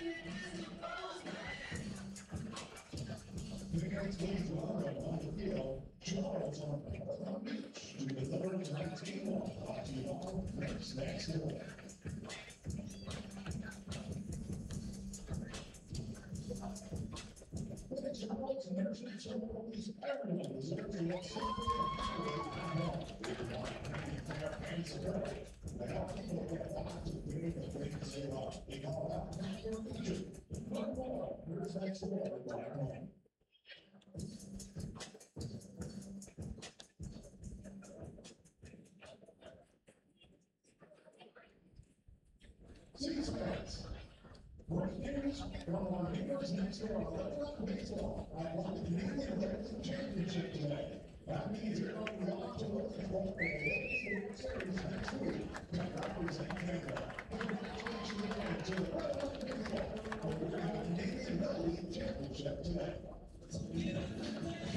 The next day's live on the field, Charles on the beach to the third night team on hockey on next door. It's Charles and there's everyone deserves to watch they have people get lots of things that they can say, they call that national feature. One more, here's next door. Six fans. Great news from our neighbors next door on Level Up Baseball. I won the newly elected championship today. That means you're going to want to look for the World Series next week to represent Canada. Congratulations again to the Level Up Baseball. We're going to have the newly elected championship today.